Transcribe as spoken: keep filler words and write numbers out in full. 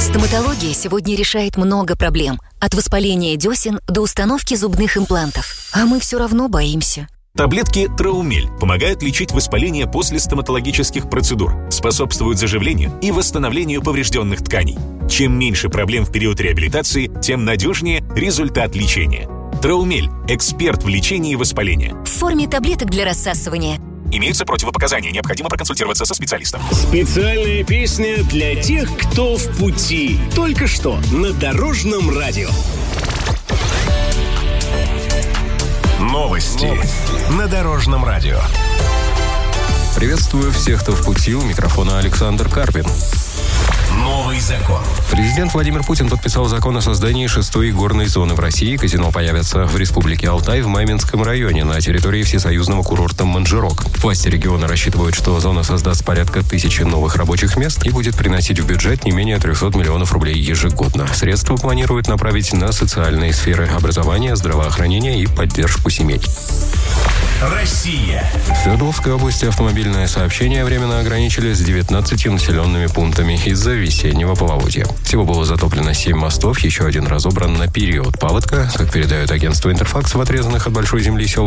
Стоматология сегодня решает много проблем. От воспаления десен до установки зубных имплантов. А мы все равно боимся. Таблетки Траумель помогают лечить воспаление после стоматологических процедур, способствуют заживлению и восстановлению поврежденных тканей. Чем меньше проблем в период реабилитации, тем надежнее результат лечения. Траумель – эксперт в лечении воспаления. В форме таблеток для рассасывания. Имеются противопоказания, необходимо проконсультироваться со специалистом. Специальная песня для тех, кто в пути. Только что на Дорожном радио. Новости на Дорожном радио. Приветствую всех, кто в пути. У микрофона Александр Карпин. Новый закон. Президент Владимир Путин подписал закон о создании шестой горной зоны в России. Казино появятся в Республике Алтай в Маминском районе на территории всесоюзного курорта Манжирок. Власти региона рассчитывают, что зона создаст порядка тысячи новых рабочих мест и будет приносить в бюджет не менее трехсот миллионов рублей ежегодно. Средства планируют направить на социальные сферы образования, здравоохранения и поддержку семей. Россия. В Свердловской области автомобильное сообщение временно ограничили с девятнадцатью населенными пунктами из-за весеннего половодья. Всего было затоплено семь мостов, еще один разобран на период паводка. Как передает агентство «Интерфакс», в отрезанных от большой земли селах